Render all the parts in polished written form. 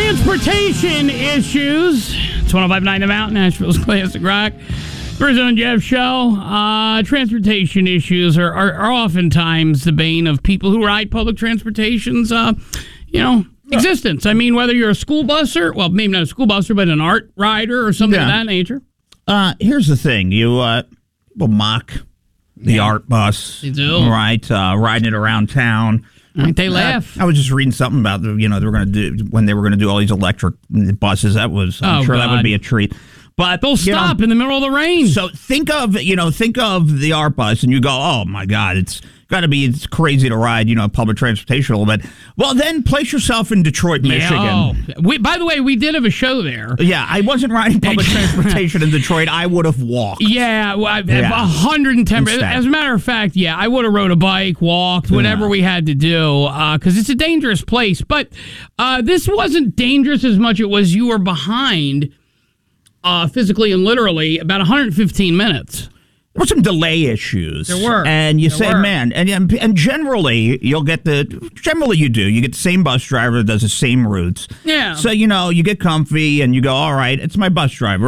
Transportation issues. It's 105.9 The Mountain, Nashville's Classic Rock. Rizzo and Jeff Show. Transportation issues are oftentimes the bane of people who ride public transportation's, existence. I mean, whether you're a school busser, well, maybe not a school busser, but an art rider or something of that nature. Here's the thing. People mock the art bus. They do. Right? Riding it around town. They laugh. I was just reading something about they were going to do when they were going to do all these electric buses. I'm sure that would be a treat. But they'll stop in the middle of the rain. So think of the art bus, and you go, oh my God, it's crazy to ride, public transportation a little bit. Well, then place yourself in Detroit, Michigan. By the way, we did have a show there. Yeah, I wasn't riding public transportation in Detroit. I would have walked. Yeah, 110. As a matter of fact, I would have rode a bike, walked, whatever we had to do, because it's a dangerous place. But this wasn't dangerous as much as it was you were behind, physically and literally, about 115 minutes. There were some delay issues. There were. And you say, man, and generally, you get the same bus driver that does the same routes. Yeah. So, you get comfy and you go, all right, it's my bus driver.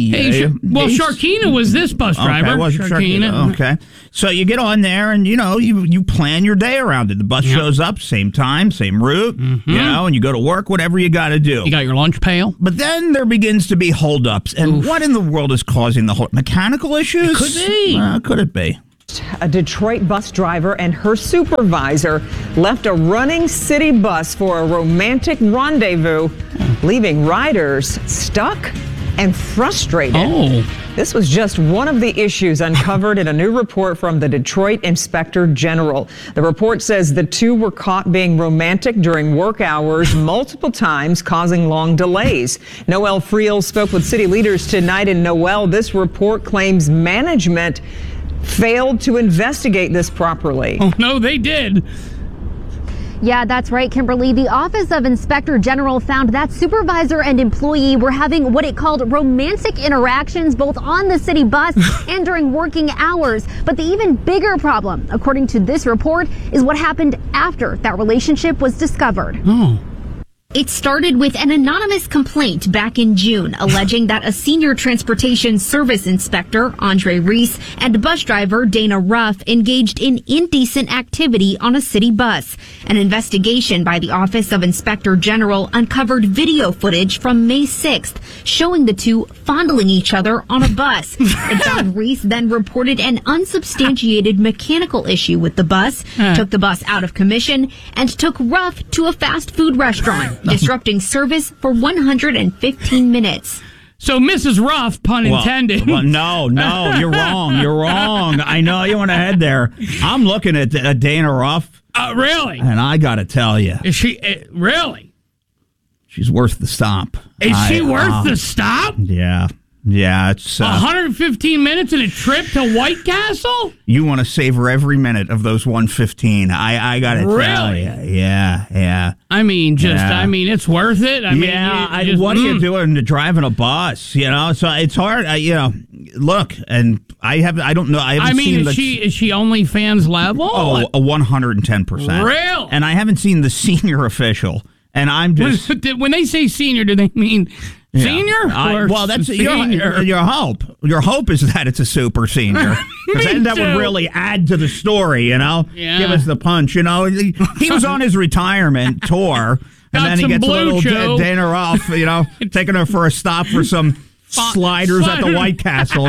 Sharkina was this bus driver. Okay, was Sharkina. Okay. So you get on there and, you plan your day around it. The bus shows up, same time, same route, and you go to work, whatever you got to do. You got your lunch pail. But then there begins to be holdups. And what in the world is causing the mechanical issues? It could be. Could it be? A Detroit bus driver and her supervisor left a running city bus for a romantic rendezvous, leaving riders stuck and frustrated. Oh. This was just one of the issues uncovered in a new report from the Detroit Inspector General. The report says the two were caught being romantic during work hours multiple times, causing long delays. Noel Friel spoke with city leaders tonight in Noel. This report claims management failed to investigate this properly. Oh, no, they did. Yeah, that's right, Kimberly. The Office of Inspector General found that supervisor and employee were having what it called romantic interactions both on the city bus and during working hours. But the even bigger problem, according to this report, is what happened after that relationship was discovered. Oh. It started with an anonymous complaint back in June alleging that a senior transportation service inspector, Andre Reese, and bus driver Dana Ruff engaged in indecent activity on a city bus. An investigation by the Office of Inspector General uncovered video footage from May 6th showing the two fondling each other on a bus. It found Reese then reported an unsubstantiated mechanical issue with the bus, took the bus out of commission, and took Ruff to a fast food restaurant, disrupting service for 115 minutes. So Mrs. Ruff, pun intended. Well, no, you're wrong. You're wrong. I know you want to head there. I'm looking at Dana Ruff. Really? And I got to tell you. Is she really? She's worth the stop. Is she worth the stop? Yeah. Yeah, it's 115 minutes and a trip to White Castle. You want to savor every minute of those 115. I got to tell you. Yeah. I mean, it's worth it. What are you doing to driving a bus? So it's hard. Look, and I don't know. I mean, is she OnlyFans level? Oh, 110%. Real? And I haven't seen the senior official. And I'm just when they say senior, do they mean senior? Well, that's senior. Your hope. Your hope is that it's a super senior, because then that would really add to the story. Give us the punch. He was on his retirement tour, and then he gets a little Dana Ruff, taking her for a stop for some sliders at the White Castle.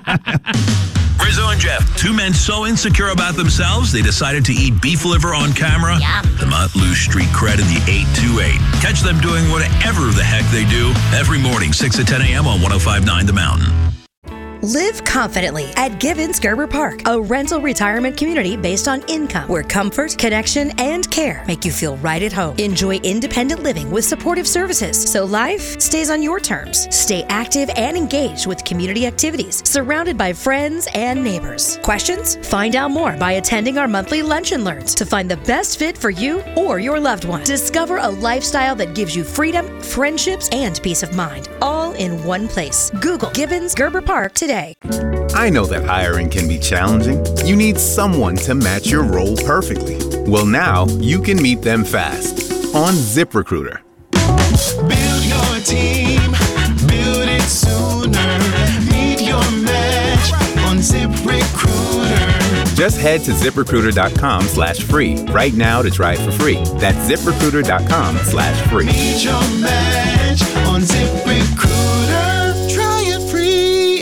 Rizzo and Jeff, two men so insecure about themselves, they decided to eat beef liver on camera. The Mount lose street cred in the 828. Catch them doing whatever the heck they do every morning, 6 to 10 a.m. on 105.9 The Mountain. Live confidently at Gibbons Gerber Park, a rental retirement community based on income where comfort, connection, and care make you feel right at home. Enjoy independent living with supportive services so life stays on your terms. Stay active and engaged with community activities, surrounded by friends and neighbors. Questions? Find out more by attending our monthly Lunch and Learns to find the best fit for you or your loved one. Discover a lifestyle that gives you freedom, friendships, and peace of mind, all in one place. Google Gibbons Gerber Park today. I know that hiring can be challenging. You need someone to match your role perfectly. Well, now you can meet them fast on ZipRecruiter. Build your team, build it sooner. Meet your match on ZipRecruiter. Just head to ZipRecruiter.com/free right now to try it for free. That's ZipRecruiter.com/free. Meet your match on ZipRecruiter. Try it free.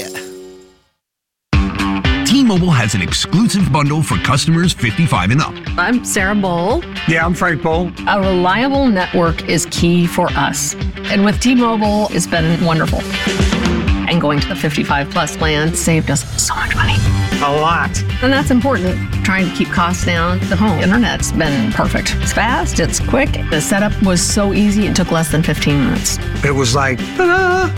T-Mobile has an exclusive bundle for customers 55 and up. I'm Sarah Bowl. Yeah, I'm Frank Bowl. A reliable network is key for us. And with T-Mobile, it's been wonderful. And going to the 55 plus plan saved us so much money. A lot. And that's important. Trying to keep costs down. The home internet's been perfect. It's fast, it's quick. The setup was so easy, it took less than 15 minutes. It was like, ta-da!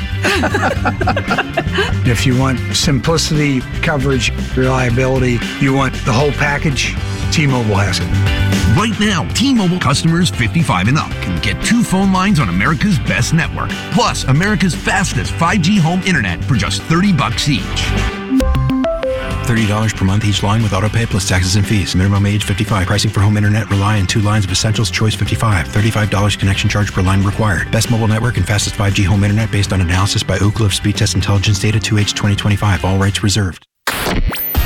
If you want simplicity, coverage, reliability, you want the whole package, T-Mobile has it. Right now, T-Mobile customers 55 and up can get 2 phone lines on America's best network, plus America's fastest 5G home internet for just $30 each. $30 per month each line with autopay plus taxes and fees. Minimum age 55. Pricing for home internet rely on 2 lines of Essentials Choice 55. $35 connection charge per line required. Best mobile network and fastest 5G home internet based on analysis by Ookla of Speed Test Intelligence data 2H 2025. All rights reserved.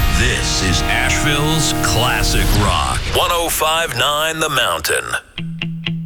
This is Asheville's Classic Rock. 105.9 The Mountain.